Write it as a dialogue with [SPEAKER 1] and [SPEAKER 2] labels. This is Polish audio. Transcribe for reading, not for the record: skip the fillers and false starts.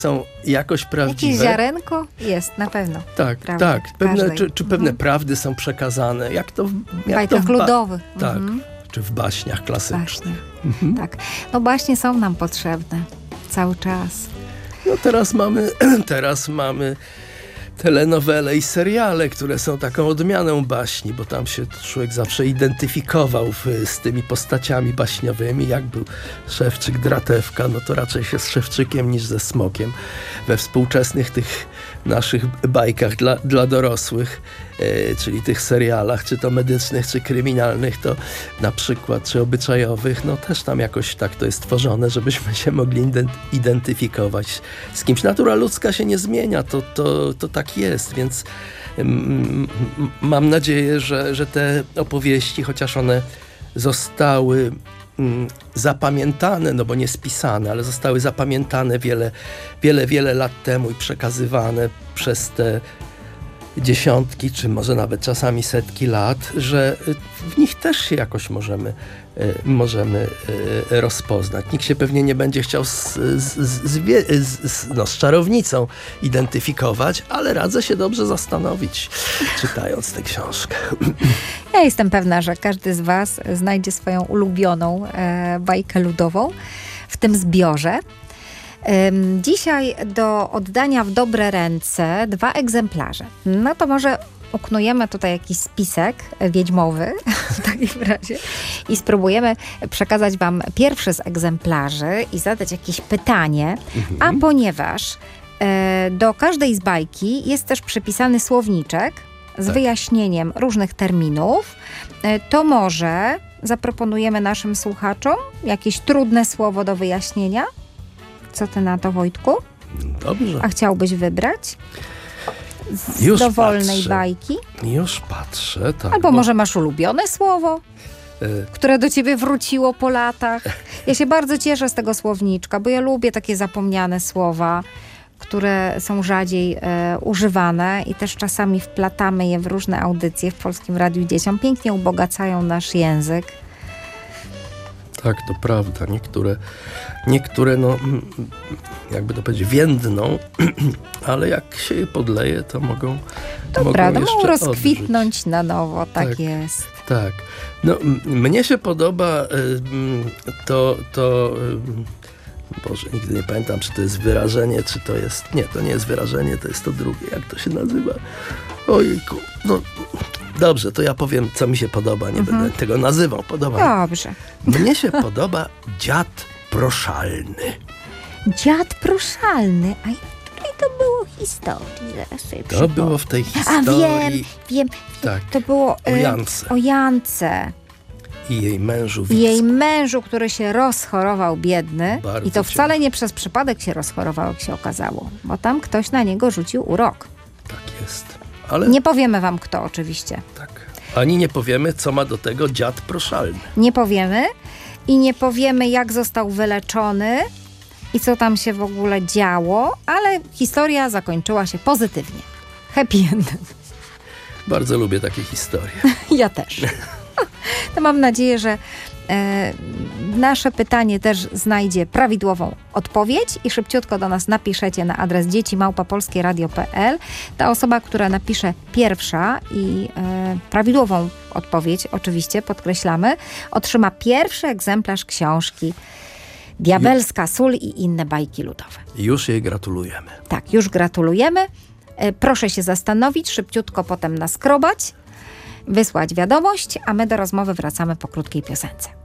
[SPEAKER 1] są jakoś prawdziwe.
[SPEAKER 2] Jakieś ziarenko jest, na pewno.
[SPEAKER 1] Tak,
[SPEAKER 2] prawda,
[SPEAKER 1] tak. Pewne, czy pewne
[SPEAKER 2] Mhm.
[SPEAKER 1] prawdy są przekazane. Jak to
[SPEAKER 2] W bajkach ludowych.
[SPEAKER 1] Tak,
[SPEAKER 2] Mhm.
[SPEAKER 1] czy w baśniach klasycznych.
[SPEAKER 2] Baśnie.
[SPEAKER 1] Mhm.
[SPEAKER 2] Tak. No baśnie są nam potrzebne cały czas.
[SPEAKER 1] No teraz mamy telenowele i seriale, które są taką odmianą baśni, bo tam się człowiek zawsze identyfikował z tymi postaciami baśniowymi. Jak był Szewczyk, Dratewka, no to raczej się z Szewczykiem niż ze Smokiem. We współczesnych tych naszych bajkach dla dorosłych, czyli tych serialach, czy to medycznych, czy kryminalnych, to na przykład, czy obyczajowych, no też tam jakoś tak to jest tworzone, żebyśmy się mogli identyfikować z kimś. Natura ludzka się nie zmienia, to tak jest, więc mam nadzieję, że te opowieści, chociaż one zostały zapamiętane, no bo nie spisane, ale zostały zapamiętane wiele lat temu i przekazywane przez te dziesiątki, czy może nawet czasami setki lat, że w nich też się jakoś możemy rozpoznać. Nikt się pewnie nie będzie chciał z czarownicą identyfikować, ale radzę się dobrze zastanowić, czytając tę książkę.
[SPEAKER 2] Ja jestem pewna, że każdy z was znajdzie swoją ulubioną bajkę ludową w tym zbiorze. Dzisiaj do oddania w dobre ręce 2 egzemplarze. No to może uknujemy tutaj jakiś spisek wiedźmowy w takim razie i spróbujemy przekazać wam pierwszy z egzemplarzy i zadać jakieś pytanie, a ponieważ do każdej z bajki jest też przypisany słowniczek z wyjaśnieniem różnych terminów, to może zaproponujemy naszym słuchaczom jakieś trudne słowo do wyjaśnienia? Co ty na to, Wojtku?
[SPEAKER 1] Dobrze.
[SPEAKER 2] A chciałbyś wybrać z
[SPEAKER 1] Już
[SPEAKER 2] dowolnej
[SPEAKER 1] patrzę.
[SPEAKER 2] bajki?
[SPEAKER 1] Już patrzę, tak.
[SPEAKER 2] Albo może masz ulubione słowo, które do ciebie wróciło po latach? Ja się bardzo cieszę z tego słowniczka, bo ja lubię takie zapomniane słowa, które są rzadziej używane i też czasami wplatamy je w różne audycje w Polskim Radiu Dzieciom. Pięknie ubogacają nasz język.
[SPEAKER 1] Tak, to prawda. Niektóre no, jakby to powiedzieć, więdną, ale jak się je podleje, to mogą
[SPEAKER 2] Prawda, mogą
[SPEAKER 1] jeszcze
[SPEAKER 2] rozkwitnąć
[SPEAKER 1] odżyć.
[SPEAKER 2] na nowo, tak
[SPEAKER 1] Tak.
[SPEAKER 2] jest.
[SPEAKER 1] Tak. No, mnie się podoba Boże, nigdy nie pamiętam, czy to jest wyrażenie, czy to jest... Nie, to nie jest wyrażenie, to jest to drugie. Jak to się nazywa? Ojejku. No, dobrze, to ja powiem, co mi się podoba. Nie będę tego nazywał.
[SPEAKER 2] Dobrze.
[SPEAKER 1] Mnie się podoba dziad proszalny.
[SPEAKER 2] Dziad proszalny. A której to było historii? Zaraz sobie
[SPEAKER 1] To
[SPEAKER 2] przypomnę.
[SPEAKER 1] było w tej
[SPEAKER 2] A
[SPEAKER 1] historii
[SPEAKER 2] wiem.
[SPEAKER 1] tak,
[SPEAKER 2] To było
[SPEAKER 1] o Jance
[SPEAKER 2] o Jance.
[SPEAKER 1] i jej mężu
[SPEAKER 2] I jej
[SPEAKER 1] Wicku.
[SPEAKER 2] mężu, który się rozchorował, biedny.
[SPEAKER 1] Bardzo
[SPEAKER 2] I to wcale nie przez przypadek się rozchorował, jak się okazało. Bo tam ktoś na niego rzucił urok.
[SPEAKER 1] Tak jest. Ale
[SPEAKER 2] Nie powiemy wam kto oczywiście.
[SPEAKER 1] tak. Ani nie powiemy, co ma do tego dziad proszalny.
[SPEAKER 2] Nie powiemy. I nie powiemy, jak został wyleczony i co tam się w ogóle działo, ale historia zakończyła się pozytywnie. Happy endem.
[SPEAKER 1] Bardzo lubię takie historie.
[SPEAKER 2] Ja też. To mam nadzieję, że nasze pytanie też znajdzie prawidłową odpowiedź i szybciutko do nas napiszecie na adres dzieci@polskieradio.pl. Ta osoba, która napisze pierwsza i prawidłową odpowiedź, oczywiście podkreślamy, otrzyma pierwszy egzemplarz książki Diabelska sól i inne bajki ludowe.
[SPEAKER 1] Już jej gratulujemy.
[SPEAKER 2] Tak, już gratulujemy. Proszę się zastanowić, szybciutko potem naskrobać, wysłać wiadomość, a my do rozmowy wracamy po krótkiej piosence.